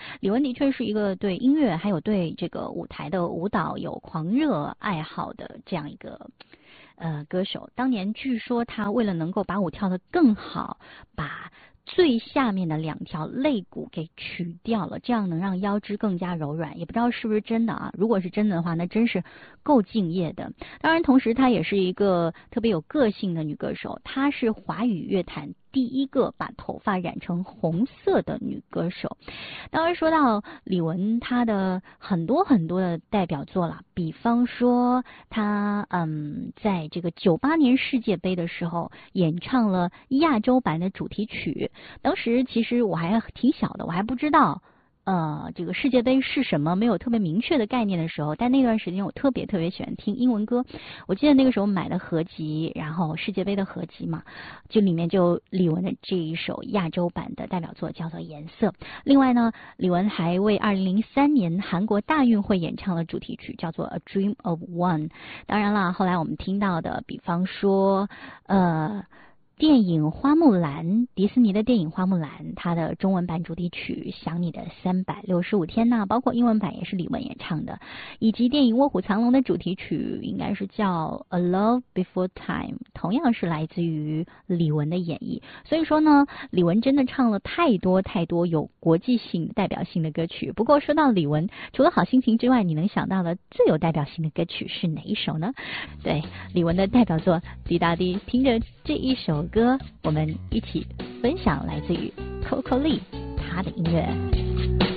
李玟的确是一个对音乐还有对这个舞台的舞蹈有狂热爱好的这样一个歌手。当年据说他为了能够把舞跳得更好，把最下面的2条肋骨给取掉了，这样能让腰肢更加柔软。也不知道是不是真的啊？如果是真的话，那真是够敬业的。当然，同时她也是一个特别有个性的女歌手，她是华语乐坛第一个把头发染成红色的女歌手。当然说到李玟，她的很多的代表作了，比方说她在这个98年世界杯的时候演唱了亚洲版的主题曲。当时其实我还挺小的，我还不知道这个世界杯是什么，没有特别明确的概念的时候，但那段时间我特别喜欢听英文歌。我记得那个时候买的合集，然后世界杯的合集嘛，就里面就李玟的这一首亚洲版的代表作叫做《颜色》。另外呢，李玟还为2003年韩国大运会演唱了主题曲，叫做《A Dream of One》。当然了，后来我们听到的，比方说电影《花木兰》，迪士尼的电影《花木兰》，它的中文版主题曲《想你的365天》呢，包括英文版也是李玟演唱的，以及电影《卧虎藏龙》的主题曲应该是叫《A Love Before Time》，同样是来自于李玟的演绎。所以说呢，李玟真的唱了太多有国际性代表性的歌曲。不过说到李玟，除了好心情之外，你能想到的最有代表性的歌曲是哪一首呢？对，李玟的代表作《滴答滴》，听着这一首歌，我们一起分享来自于 Coco Lee 她的音乐。